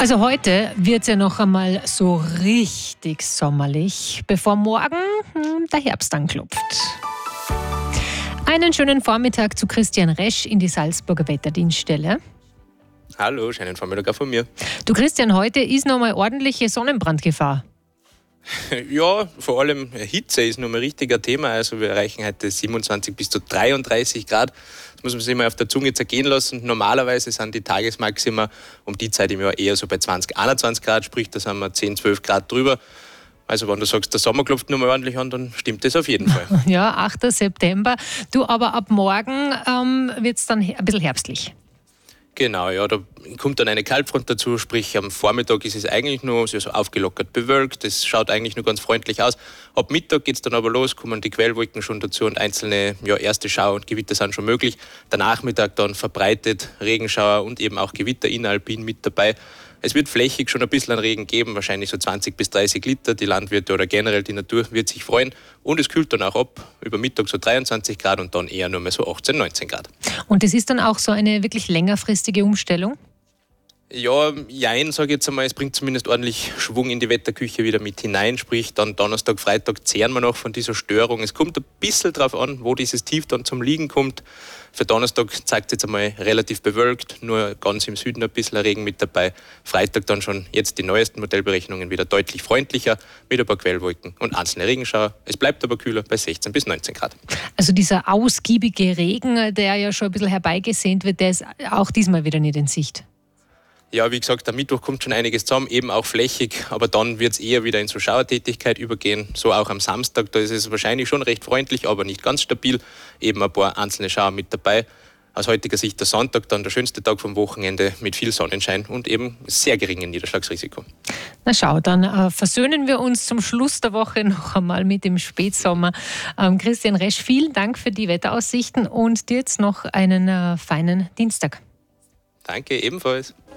Also heute wird es ja noch einmal so richtig sommerlich, bevor morgen der Herbst anklopft. Einen schönen Vormittag zu Christian Resch in die Salzburger Wetterdienststelle. Hallo, schönen Vormittag auch von mir. Du Christian, heute ist noch mal ordentliche Sonnenbrandgefahr. Ja, vor allem Hitze ist noch mal ein richtiger Thema. Also wir erreichen heute 27 bis zu 33 Grad. Das muss man sich mal auf der Zunge zergehen lassen. Normalerweise sind die Tagesmaxima um die Zeit im Jahr eher so bei 20, 21 Grad, sprich da sind wir 10, 12 Grad drüber. Also wenn du sagst, der Sommer klopft noch mal ordentlich an, dann stimmt das auf jeden Fall. Ja, 8. September. Du, aber ab morgen wird es dann ein bisschen herbstlich. Genau, ja, da kommt dann eine Kaltfront dazu, sprich am Vormittag ist es eigentlich nur so aufgelockert bewölkt, das schaut eigentlich nur ganz freundlich aus. Ab Mittag geht es dann aber los, kommen die Quellwolken schon dazu und einzelne erste Schauer und Gewitter sind schon möglich. Der Nachmittag dann verbreitet Regenschauer und eben auch Gewitter inneralpin mit dabei. Es wird flächig schon ein bisschen an Regen geben, wahrscheinlich so 20 bis 30 Liter. Die Landwirte oder generell die Natur wird sich freuen. Und es kühlt dann auch ab, über Mittag so 23 Grad und dann eher nur mehr so 18, 19 Grad. Und das ist dann auch so eine wirklich längerfristige Umstellung? Ja, jein, sage ich jetzt einmal, es bringt zumindest ordentlich Schwung in die Wetterküche wieder mit hinein, sprich dann Donnerstag, Freitag zehren wir noch von dieser Störung. Es kommt ein bisschen darauf an, wo dieses Tief dann zum Liegen kommt. Für Donnerstag zeigt es jetzt einmal relativ bewölkt, nur ganz im Süden ein bisschen Regen mit dabei. Freitag dann schon jetzt die neuesten Modellberechnungen wieder deutlich freundlicher mit ein paar Quellwolken und einzelne Regenschauer. Es bleibt aber kühler bei 16 bis 19 Grad. Also dieser ausgiebige Regen, der ja schon ein bisschen herbeigesehnt wird, der ist auch diesmal wieder nicht in Sicht. Ja, wie gesagt, am Mittwoch kommt schon einiges zusammen, eben auch flächig, aber dann wird es eher wieder in so Schauertätigkeit übergehen. So auch am Samstag, da ist es wahrscheinlich schon recht freundlich, aber nicht ganz stabil. Eben ein paar einzelne Schauer mit dabei. Aus heutiger Sicht der Sonntag dann der schönste Tag vom Wochenende mit viel Sonnenschein und eben sehr geringem Niederschlagsrisiko. Na schau, dann versöhnen wir uns zum Schluss der Woche noch einmal mit dem Spätsommer. Christian Resch, vielen Dank für die Wetteraussichten und dir jetzt noch einen feinen Dienstag. Danke, ebenfalls.